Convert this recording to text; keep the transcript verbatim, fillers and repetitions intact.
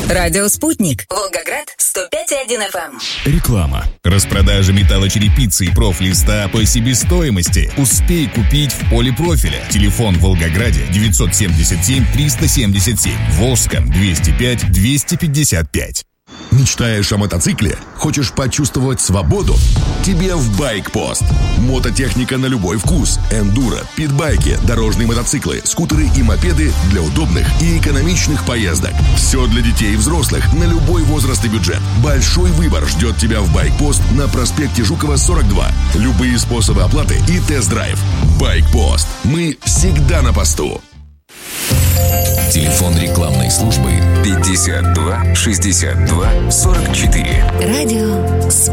Радио «Спутник». Волгоград, сто пять и один эф эм. Реклама. Распродажа металлочерепицы и профлиста по себестоимости. Успей купить в Полипрофиле. Телефон в Волгограде девятьсот семьдесят семь триста семьдесят семь. Волжском двести пять двести пятьдесят пять. Мечтаешь о мотоцикле? Хочешь почувствовать свободу? Тебе в Байкпост. Мототехника на любой вкус. Эндуро, питбайки, дорожные мотоциклы, скутеры и мопеды для удобных и экономичных поездок. Все для детей и взрослых на любой возраст и бюджет. Большой выбор ждет тебя в Байкпост на проспекте Жукова, сорок два. Любые способы оплаты и тест-драйв. Байкпост. Мы всегда на посту. Телефон рекламной службы пятьдесят два шестьдесят два сорок четыре. Радио «Спутник».